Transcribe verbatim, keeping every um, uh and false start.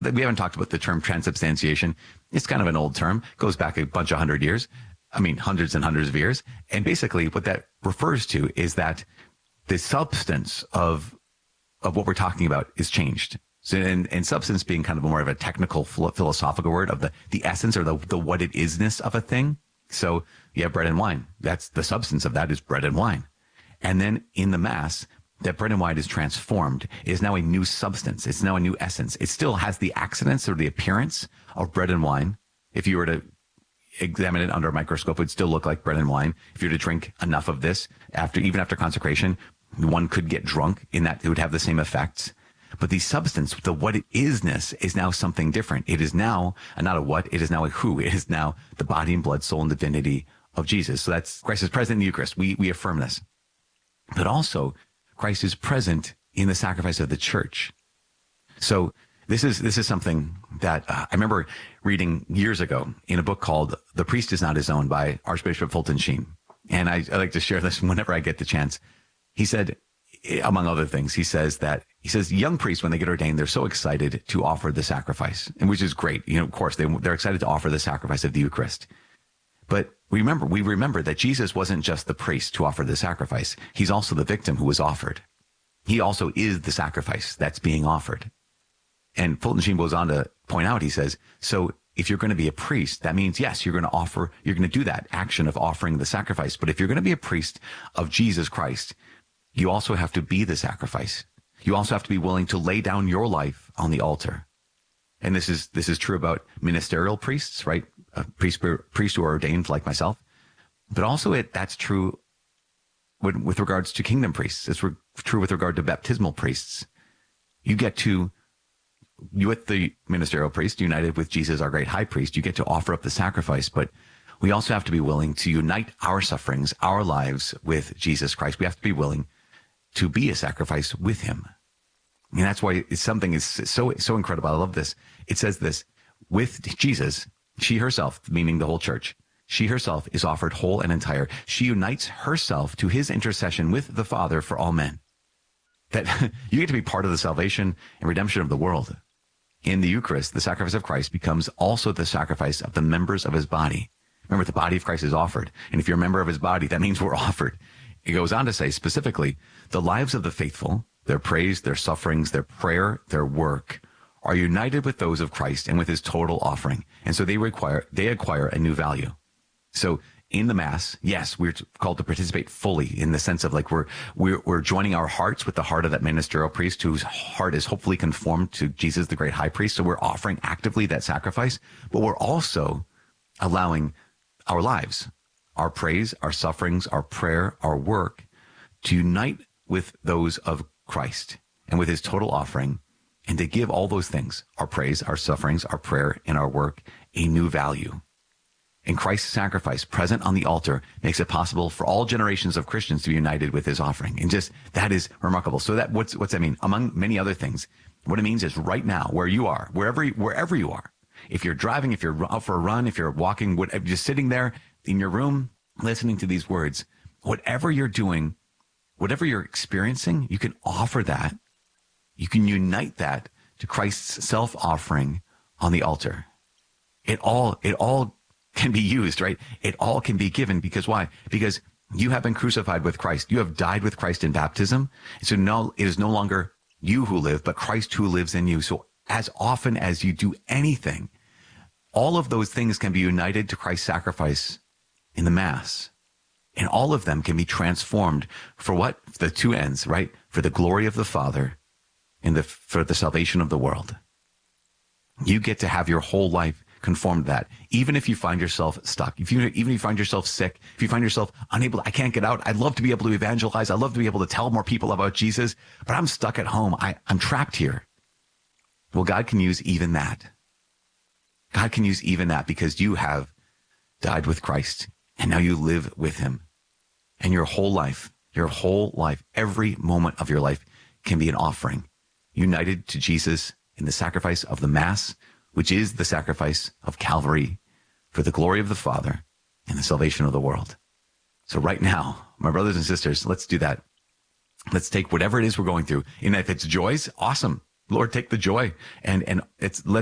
We haven't talked about the term transubstantiation. It's kind of an old term, goes back a bunch of hundred years. I mean, hundreds and hundreds of years. And basically what that refers to is that the substance of, of what we're talking about is changed. So, and, and substance being kind of more of a technical philosophical word of the, the essence or the, the what it isness of a thing. So you have bread and wine. That's the substance of that is bread and wine. And then in the Mass, that bread and wine is transformed. It is now a new substance. It's now a new essence. It still has the accidents or the appearance of bread and wine. If you were to examine it under a microscope, it would still look like bread and wine. If you were to drink enough of this, after even after consecration, one could get drunk in that it would have the same effects. But the substance, the what it isness, is now something different. It is now not a what, it is now a who. It is now the body and blood, soul, and divinity of Jesus. So that's Christ is present in the Eucharist. We we affirm this. But also, Christ is present in the sacrifice of the church. So this is this is something that uh, I remember reading years ago in a book called The Priest Is Not His Own by Archbishop Fulton Sheen. And I, I like to share this whenever I get the chance. He said, among other things, he says that, he says, young priests, when they get ordained, they're so excited to offer the sacrifice, and which is great. You know, of course, they, they're excited to offer the sacrifice of the Eucharist. But we remember, we remember that Jesus wasn't just the priest to offer the sacrifice. He's also the victim who was offered. He also is the sacrifice that's being offered. And Fulton Sheen goes on to point out, he says, so if you're going to be a priest, that means, yes, you're going to offer, you're going to do that action of offering the sacrifice. But if you're going to be a priest of Jesus Christ, you also have to be the sacrifice. You also have to be willing to lay down your life on the altar. And this is, this is true about ministerial priests, right? Uh, priests, priests who are ordained like myself. But also it, that's true with, with regards to kingdom priests. It's re- true with regard to baptismal priests. You get to, you with the ministerial priest, united with Jesus, our great high priest, you get to offer up the sacrifice, but we also have to be willing to unite our sufferings, our lives with Jesus Christ. We have to be willing to be a sacrifice with him. And that's why it's something is so, so incredible. I love this. It says this, with Jesus, she herself, meaning the whole church, she herself is offered whole and entire. She unites herself to his intercession with the Father for all men. That you get to be part of the salvation and redemption of the world. In the Eucharist, the sacrifice of Christ becomes also the sacrifice of the members of his body. Remember, the body of Christ is offered. And if you're a member of his body, that means we're offered. It goes on to say specifically, the lives of the faithful, their praise, their sufferings, their prayer, their work, are united with those of Christ and with his total offering. And so they require, they acquire a new value. So in the Mass, yes, we're called to participate fully in the sense of like we're, we're, we're joining our hearts with the heart of that ministerial priest whose heart is hopefully conformed to Jesus, the great high priest. So we're offering actively that sacrifice, but we're also allowing our lives, our praise, our sufferings, our prayer, our work to unite with those of Christ and with his total offering, and to give all those things, our praise, our sufferings, our prayer, and our work, a new value. And Christ's sacrifice present on the altar makes it possible for all generations of Christians to be united with his offering. And just, that is remarkable. So that, what's, what's that mean? Among many other things, what it means is right now, where you are, wherever, wherever you are, if you're driving, if you're out for a run, if you're walking, whatever, just sitting there in your room, listening to these words, whatever you're doing, whatever you're experiencing, you can offer that. You can unite that to Christ's self-offering on the altar. It all, it all can be used, right? It all can be given because why? Because you have been crucified with Christ. You have died with Christ in baptism. So no, it is no longer you who live, but Christ who lives in you. So as often as you do anything, all of those things can be united to Christ's sacrifice in the Mass. And all of them can be transformed for what? The two ends, right? For the glory of the Father and the, for the salvation of the world. You get to have your whole life conformed to that. Even if you find yourself stuck, if you, even if you find yourself sick, if you find yourself unable, I can't get out. I'd love to be able to evangelize. I'd love to be able to tell more people about Jesus, but I'm stuck at home. I, I'm trapped here. Well, God can use even that. God can use even that because you have died with Christ and now you live with him. And your whole life, your whole life, every moment of your life can be an offering united to Jesus in the sacrifice of the Mass, which is the sacrifice of Calvary for the glory of the Father and the salvation of the world. So right now, my brothers and sisters, let's do that. Let's take whatever it is we're going through. And if it's joys, awesome. Lord, take the joy. And, and it's, let